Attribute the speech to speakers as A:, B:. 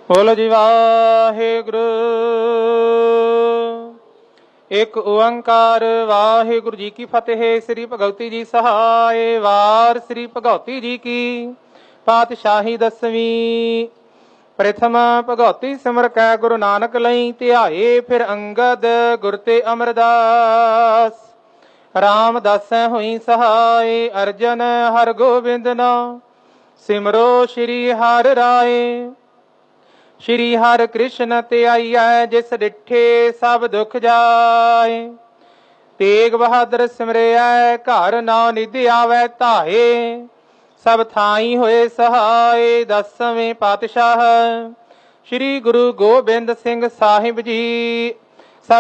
A: बोलो जी वाहिगुरु। एक ओंकार वाहिगुरु जी की फतेह। श्री भगवती जी सहाय। वार श्री भगवती जी की पातशाही दसवीं। प्रथम भगवती सिमर कै गुरु नानक लई ध्याए, फिर अंगद गुर ते अमरदास। रामदासै हुई सहाय, अर्जन हर गोबिंद ना सिमरो श्री हर राय। श्री हर कृष्ण ते आईऐ, जिस डिठे सब दुख जाए। तेग बहादुर सिमरिऐ, घर नाउ निधि आवे धाए। सब थाई होए सहाय, दसवें पातशाह श्री गुरु गोबिंद सिंह साहिब जी।